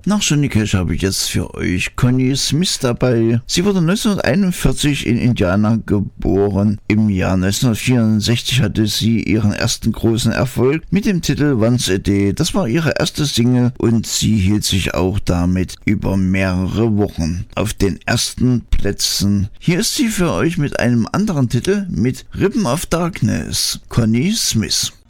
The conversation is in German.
Nach Johnny Cash habe ich jetzt für euch Connie Smith dabei. Sie wurde 1941 in Indiana geboren. Im Jahr 1964 hatte sie ihren ersten großen Erfolg mit dem Titel Once a Day. Das war ihre erste Single und sie hielt sich auch damit über mehrere Wochen auf den ersten Plätzen. Hier ist sie für euch mit einem anderen Titel, mit Ribbon of Darkness, Connie Smith.